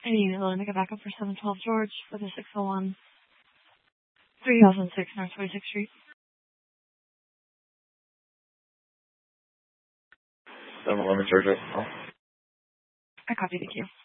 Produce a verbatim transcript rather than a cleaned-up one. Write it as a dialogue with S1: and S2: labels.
S1: I need to make a backup for seven twelve George for the six oh one, three thousand six North twenty-sixth Street.
S2: seven eleven George.
S1: I copy the queue.